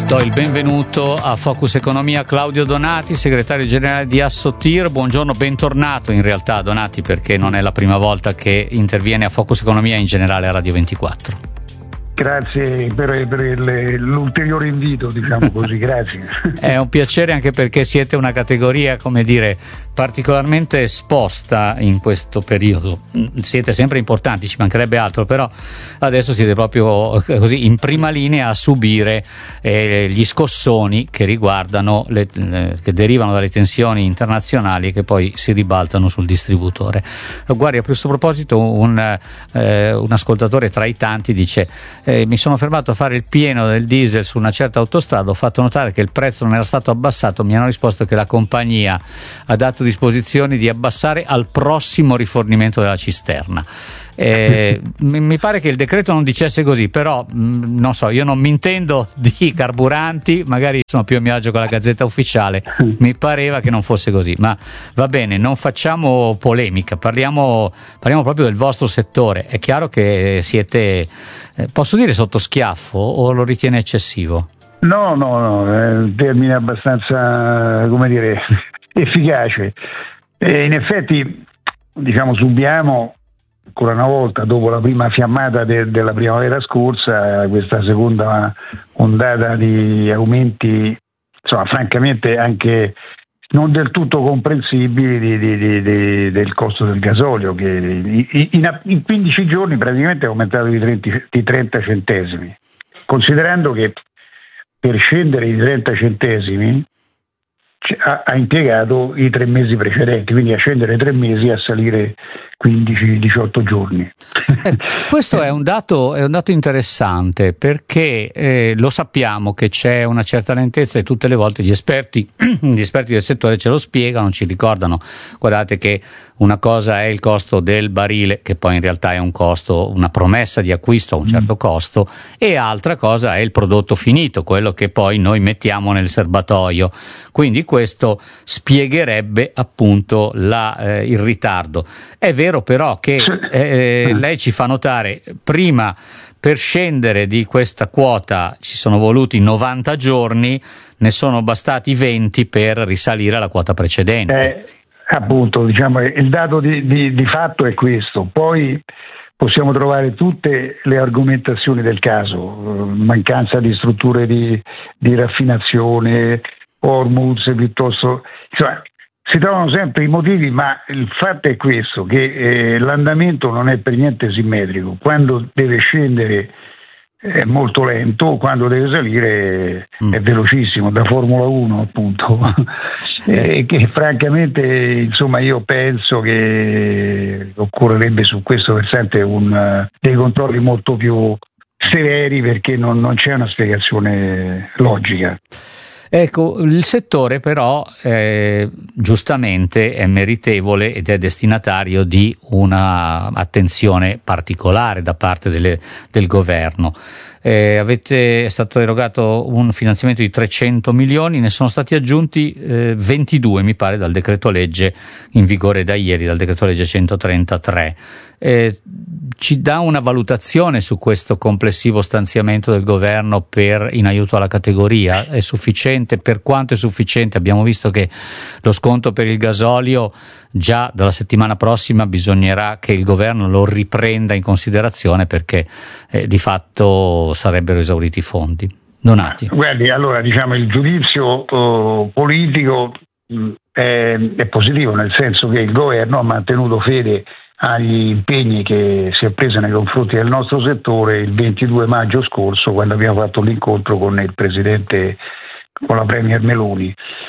Do il benvenuto a Focus Economia Claudio Donati, segretario generale di Assotir. Buongiorno, bentornato in realtà Donati, perché non è la prima volta che interviene a Focus Economia e in generale a Radio 24. Grazie per l'ulteriore invito, diciamo così, grazie. È un piacere anche perché siete una categoria, come dire, particolarmente esposta in questo periodo. Siete sempre importanti, ci mancherebbe altro, però adesso siete proprio così in prima linea a subire gli scossoni che riguardano che derivano dalle tensioni internazionali e che poi si ribaltano sul distributore. Guardi, a questo proposito un ascoltatore tra i tanti dice: mi sono fermato a fare il pieno del diesel su una certa autostrada, ho fatto notare che il prezzo non era stato abbassato, mi hanno risposto che la compagnia ha dato disposizioni di abbassare al prossimo rifornimento della cisterna. Mi pare che il decreto non dicesse così, però non so, io non mi intendo di carburanti, magari sono più a mio agio con la Gazzetta Ufficiale, mi pareva che non fosse così, ma va bene, non facciamo polemica, parliamo proprio del vostro settore. È chiaro che siete, posso dire, sotto schiaffo, o lo ritiene eccessivo? No, è un termine abbastanza, come dire, efficace. In effetti, diciamo, subiamo ancora una volta, dopo la prima fiammata della primavera scorsa, questa seconda ondata di aumenti, insomma, francamente anche non del tutto comprensibili del costo del gasolio, che in 15 giorni praticamente è aumentato di 30 centesimi, considerando che per scendere di 30 centesimi ha impiegato i 3 mesi precedenti, quindi a scendere 3 mesi, a salire 15-18 giorni. Questo è un dato interessante, perché lo sappiamo che c'è una certa lentezza e tutte le volte gli esperti del settore ce lo spiegano, ci ricordano: guardate che una cosa è il costo del barile, che poi in realtà è un costo, una promessa di acquisto a un certo costo, e altra cosa è il prodotto finito, quello che poi noi mettiamo nel serbatoio. Quindi questo spiegherebbe appunto il ritardo. È vero però che lei ci fa notare, prima per scendere di questa quota ci sono voluti 90 giorni, ne sono bastati 20 per risalire alla quota precedente. Appunto, diciamo, il dato di fatto è questo. Poi possiamo trovare tutte le argomentazioni del caso: mancanza di strutture di raffinazione, Hormuz, piuttosto, insomma, si trovano sempre i motivi, ma il fatto è questo, che l'andamento non è per niente simmetrico. Quando deve scendere è molto lento, quando deve salire è velocissimo, da Formula 1 appunto. Che francamente, insomma, io penso che occorrerebbe su questo versante dei controlli molto più severi, perché non c'è una spiegazione logica. Ecco, il settore però giustamente è meritevole ed è destinatario di una attenzione particolare da parte del governo. È stato erogato un finanziamento di 300 milioni, ne sono stati aggiunti 22 mi pare dal decreto legge in vigore da ieri, dal decreto legge 133. Ci dà una valutazione su questo complessivo stanziamento del governo in aiuto alla categoria? È sufficiente? Per quanto è sufficiente? Abbiamo visto che lo sconto per il gasolio già dalla settimana prossima bisognerà che il governo lo riprenda in considerazione, perché di fatto sarebbero esauriti i fondi. Donati. Guardi, allora, diciamo, il giudizio politico è positivo, nel senso che il governo ha mantenuto fede agli impegni che si è preso nei confronti del nostro settore il 22 maggio scorso, quando abbiamo fatto l'incontro con il presidente, con la premier Meloni,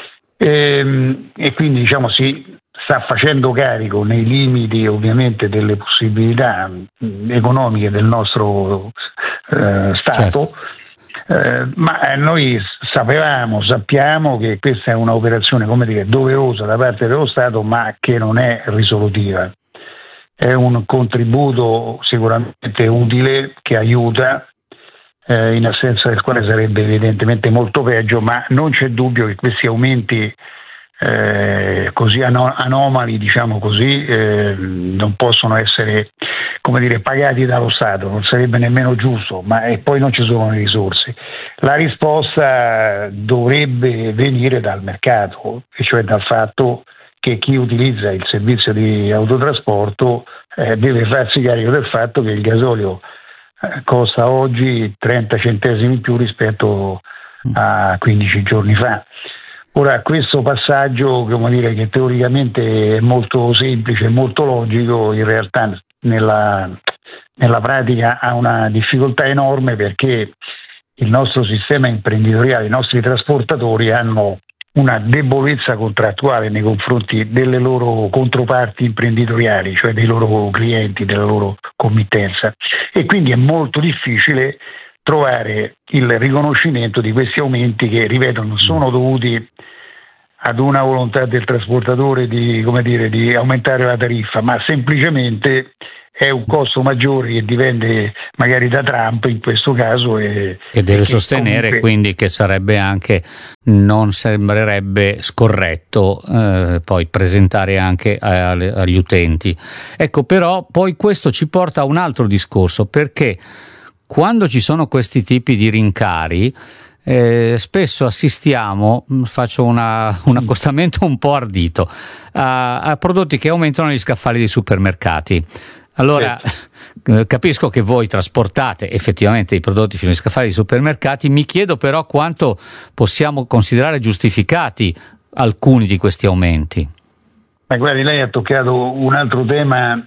e quindi, diciamo, si sta facendo carico, nei limiti ovviamente delle possibilità economiche del nostro Stato. Certo. Ma noi sappiamo che questa è un'operazione, come dire, doverosa da parte dello Stato, ma che non è risolutiva. È un contributo sicuramente utile, che aiuta, in assenza del quale sarebbe evidentemente molto peggio, ma non c'è dubbio che questi aumenti così anomali, diciamo così, non possono essere, come dire, pagati dallo Stato, non sarebbe nemmeno giusto, e poi non ci sono le risorse. La risposta dovrebbe venire dal mercato, e cioè dal fatto che chi utilizza il servizio di autotrasporto deve farsi carico del fatto che il gasolio costa oggi 30 centesimi in più rispetto a 15 giorni fa. Ora, questo passaggio, come dire, che teoricamente è molto semplice, molto logico, in realtà nella pratica ha una difficoltà enorme, perché il nostro sistema imprenditoriale, i nostri trasportatori hanno una debolezza contrattuale nei confronti delle loro controparti imprenditoriali, cioè dei loro clienti, della loro committenza, e quindi è molto difficile trovare il riconoscimento di questi aumenti che, ripeto, non sono dovuti ad una volontà del trasportatore di aumentare la tariffa, ma semplicemente è un costo maggiore che dipende magari da Trump in questo caso, che deve sostenere, comunque, quindi che sarebbe anche, non sembrerebbe scorretto poi presentare anche agli utenti. Ecco, però poi questo ci porta a un altro discorso, perché quando ci sono questi tipi di rincari spesso assistiamo, faccio un accostamento un po' ardito, a prodotti che aumentano gli scaffali dei supermercati. Allora, capisco che voi trasportate effettivamente i prodotti fino agli scaffali dei supermercati, mi chiedo però quanto possiamo considerare giustificati alcuni di questi aumenti. Ma guardi, lei ha toccato un altro tema,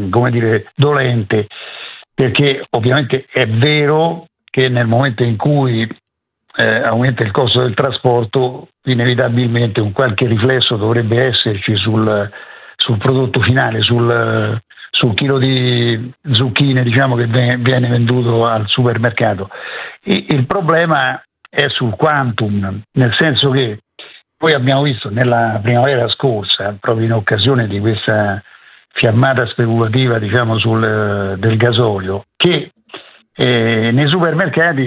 dolente, perché ovviamente è vero che nel momento in cui aumenta il costo del trasporto, inevitabilmente un qualche riflesso dovrebbe esserci sul prodotto finale, sul chilo di zucchine, diciamo, che viene venduto al supermercato. E il problema è sul quantum, nel senso che poi abbiamo visto nella primavera scorsa, proprio in occasione di questa fiammata speculativa, diciamo, del gasolio, che nei supermercati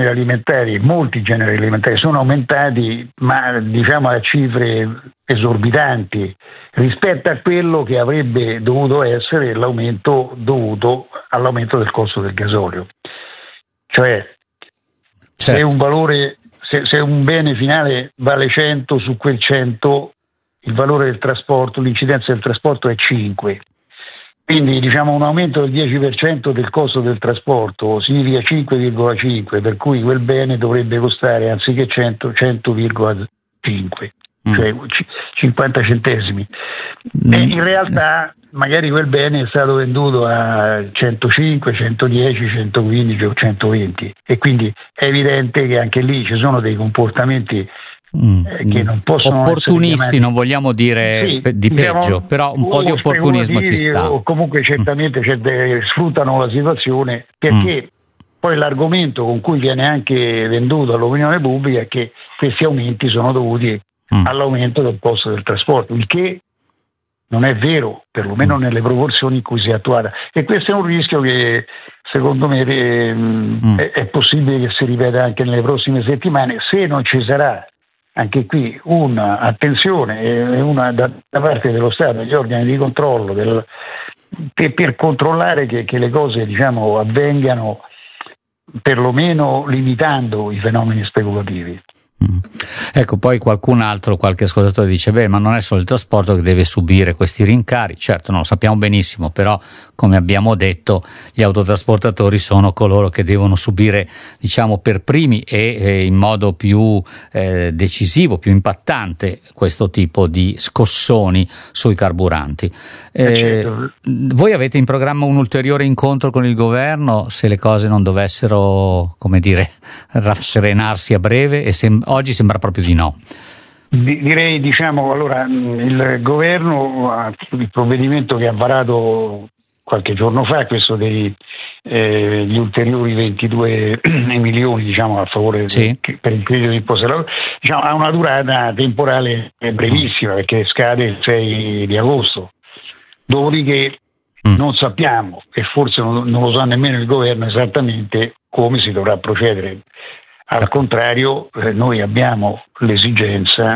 molti generi alimentari sono aumentati, ma diciamo a cifre esorbitanti rispetto a quello che avrebbe dovuto essere l'aumento dovuto all'aumento del costo del gasolio. Cioè, certo, se un bene finale vale 100, su quel 100 il valore del trasporto, l'incidenza del trasporto è 5. Quindi, diciamo, un aumento del 10% del costo del trasporto significa 5,5, per cui quel bene dovrebbe costare, anziché 100,5, cioè 50 centesimi. E in realtà magari quel bene è stato venduto a 105, 110, 115 o 120, e quindi è evidente che anche lì ci sono dei comportamenti che non possono opportunisti, non vogliamo dire di peggio, però un po' di opportunismo ci sta. O comunque certamente sfruttano la situazione, perché poi l'argomento con cui viene anche venduto all'opinione pubblica è che questi aumenti sono dovuti all'aumento del costo del trasporto, il che non è vero, perlomeno nelle proporzioni in cui si è attuata, e questo è un rischio che secondo me è possibile che si ripeta anche nelle prossime settimane, se non ci sarà anche qui un'attenzione da parte dello Stato, degli organi di controllo, per controllare che le cose, diciamo, avvengano, perlomeno limitando i fenomeni speculativi. Ecco, poi qualche ascoltatore dice: beh, ma non è solo il trasporto che deve subire questi rincari. Certo, no, lo sappiamo benissimo, però come abbiamo detto, gli autotrasportatori sono coloro che devono subire, diciamo, per primi e in modo più decisivo, più impattante, questo tipo di scossoni sui carburanti. Certo. Voi avete in programma un ulteriore incontro con il governo se le cose non dovessero, come dire, rasserenarsi a breve, e oggi sembra proprio di no. Direi, diciamo, allora, il governo, il provvedimento che ha varato qualche giorno fa, questo degli ulteriori 22 milioni, diciamo, a favore per il credito di imposta, diciamo, ha una durata temporale brevissima, perché scade il 6 di agosto. Dopodiché non sappiamo, e forse non lo sa nemmeno il governo, esattamente come si dovrà procedere. Al contrario, noi abbiamo l'esigenza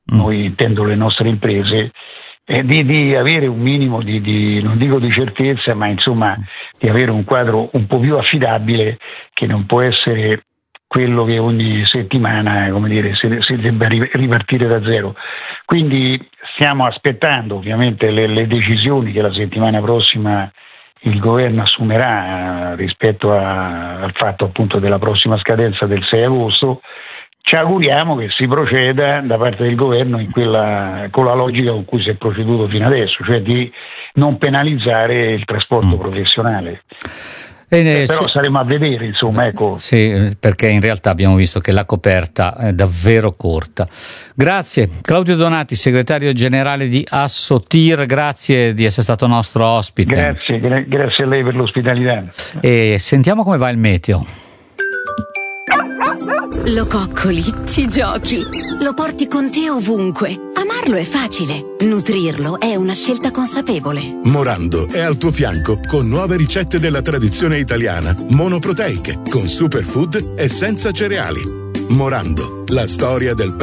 noi intendo le nostre imprese, di avere un minimo di non dico di certezza, ma insomma di avere un quadro un po' più affidabile, che non può essere quello che ogni settimana, come dire, si debba ripartire da zero. Quindi stiamo aspettando ovviamente le decisioni che la settimana prossima il governo assumerà rispetto al fatto appunto della prossima scadenza del 6 agosto. Ci auguriamo che si proceda da parte del governo con la logica con cui si è proceduto fino adesso, cioè di non penalizzare il trasporto professionale. Però saremo a vedere, insomma, ecco. Sì, perché in realtà abbiamo visto che la coperta è davvero corta. Grazie Claudio Donati, segretario generale di Assotir, grazie di essere stato nostro ospite. Grazie a lei per l'ospitalità. E sentiamo come va il meteo. Lo coccoli, ci giochi, lo porti con te ovunque. Amarlo è facile, nutrirlo è una scelta consapevole. Morando è al tuo fianco con nuove ricette della tradizione italiana, monoproteiche, con superfood e senza cereali. Morando, la storia del